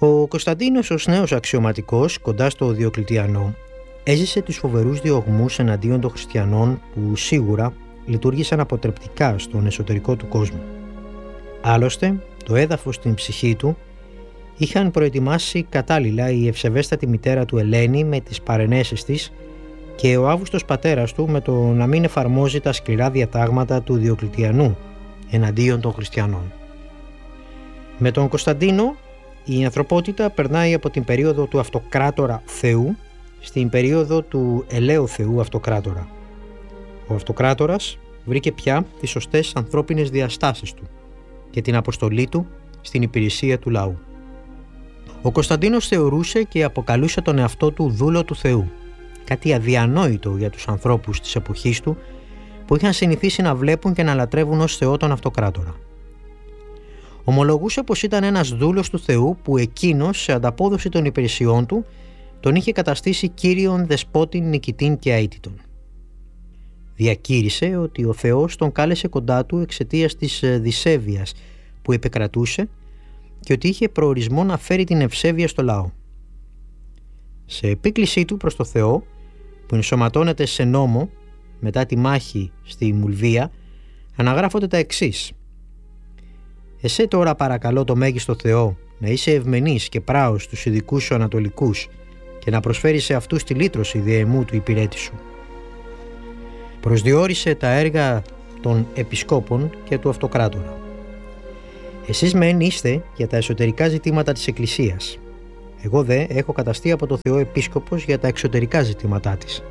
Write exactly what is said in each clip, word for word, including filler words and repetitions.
Ο Κωνσταντίνος ως νέος αξιωματικός κοντά στο Διοκλητιανό έζησε τους φοβερούς διωγμούς εναντίον των χριστιανών που σίγουρα λειτουργήσαν αποτρεπτικά στον εσωτερικό του κόσμο. Άλλωστε, το έδαφος στην ψυχή του είχαν προετοιμάσει κατάλληλα η ευσεβέστατη μητέρα του Ελένη με τις παρενέσεις της και ο Αύγουστος πατέρας του με το να μην εφαρμόζει τα σκληρά διατάγματα του Διοκλητιανού εναντίον των χριστιανών. Με τον Κωνσταντίνο η ανθρωπότητα περνάει από την περίοδο του αυτοκράτορα Θεού στην περίοδο του ελαίου Θεού αυτοκράτορα. Ο αυτοκράτορας βρήκε πια τις σωστές ανθρώπινες διαστάσεις του και την αποστολή του στην υπηρεσία του λαού. Ο Κωνσταντίνος θεωρούσε και αποκαλούσε τον εαυτό του δούλο του Θεού, κάτι αδιανόητο για τους ανθρώπους της εποχής του που είχαν συνηθίσει να βλέπουν και να λατρεύουν ως Θεό τον αυτοκράτορα. Ομολογούσε πως ήταν ένας δούλος του Θεού που εκείνος, σε ανταπόδοση των υπηρεσιών του, τον είχε καταστήσει κύριον, δεσπότην, νικητήν και αίτητον. Διακήρυσε ότι ο Θεός τον κάλεσε κοντά του εξαιτίας της δυσέβειας που επικρατούσε και ότι είχε προορισμό να φέρει την ευσέβεια στο λαό. Σε επίκλησή του προς το Θεό, που ενσωματώνεται σε νόμο μετά τη μάχη στη Μουλβία, αναγράφονται τα εξής: «Εσέ τώρα παρακαλώ το μέγιστο Θεό να είσαι ευμενής και πράος στους ειδικούς σου ανατολικούς και να προσφέρεις σε αυτούς τη λύτρωση διαημού του υπηρέτη σου». Προσδιορίσε τα έργα των επισκόπων και του αυτοκράτορα. «Εσείς μεν είστε για τα εσωτερικά ζητήματα της Εκκλησίας. Εγώ δε έχω καταστεί από το Θεό επίσκοπος για τα εξωτερικά ζητήματά της».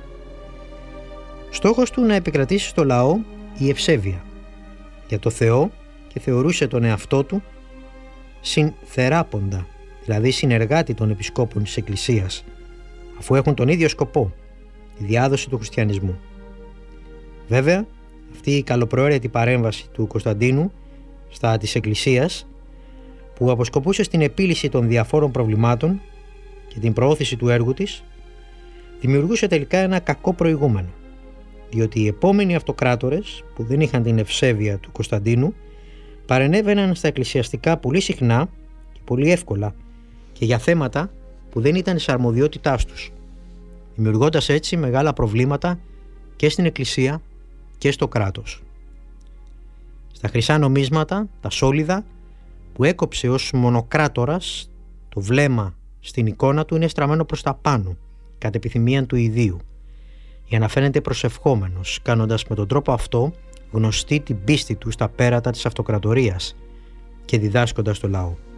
Στόχος του να επικρατήσει στο λαό η ευσέβεια για το Θεό και θεωρούσε τον εαυτό του συνθεράποντα, δηλαδή συνεργάτη των επισκόπων της Εκκλησίας, αφού έχουν τον ίδιο σκοπό, τη διάδοση του χριστιανισμού. Βέβαια, αυτή η καλοπροαίρετη παρέμβαση του Κωνσταντίνου στα της Εκκλησίας, που αποσκοπούσε στην επίλυση των διαφόρων προβλημάτων και την προώθηση του έργου της, δημιουργούσε τελικά ένα κακό προηγούμενο, διότι οι επόμενοι αυτοκράτορες που δεν είχαν την ευσέβεια του Κωνσταντίνου παρενέβαιναν στα εκκλησιαστικά πολύ συχνά και πολύ εύκολα και για θέματα που δεν ήταν της αρμοδιότητάς τους, δημιουργώντας έτσι μεγάλα προβλήματα και στην Εκκλησία και στο κράτος. Στα χρυσά νομίσματα, τα σόλιδα που έκοψε ως μονοκράτορας, το βλέμμα στην εικόνα του είναι στραμμένο προς τα πάνω, κατ' επιθυμία του ιδίου, για να φαίνεται προσευχόμενος, κάνοντας με τον τρόπο αυτό γνωστή την πίστη του στα πέρατα της αυτοκρατορίας και διδάσκοντας το λαό.